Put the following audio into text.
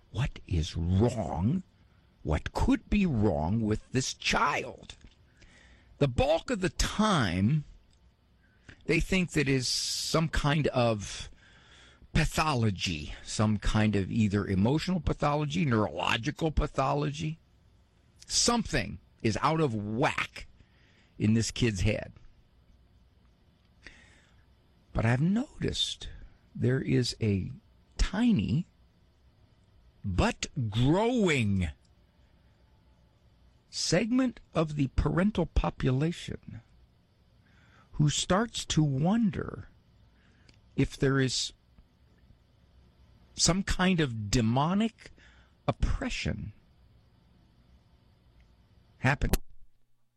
what is wrong, what could be wrong with this child. The bulk of the time, they think that is some kind of pathology, some kind of either emotional pathology, neurological pathology. Something is out of whack in this kid's head. But I've noticed there is a tiny but growing segment of the parental population who starts to wonder if there is some kind of demonic oppression happening